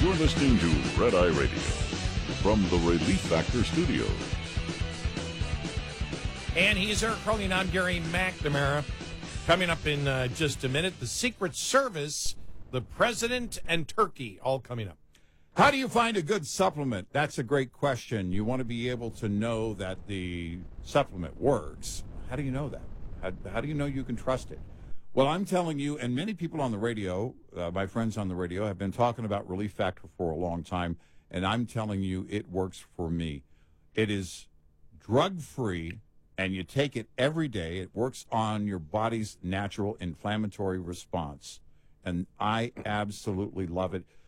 You're listening to Red Eye Radio from the Relief Factor Studios. And he's Eric Crowley, and I'm Gary McNamara. Coming up in just a minute, the Secret Service, the President, and Turkey, all coming up. How do you find a good supplement? That's a great question. You want to be able to know that the supplement works. How do you know that? How do you know you can trust it? Well, I'm telling you, and many people on the radio, my friends on the radio, have been talking about Relief Factor for a long time, and I'm telling you it works for me. It is drug-free, and you take it every day. It works on your body's natural inflammatory response, and I absolutely love it.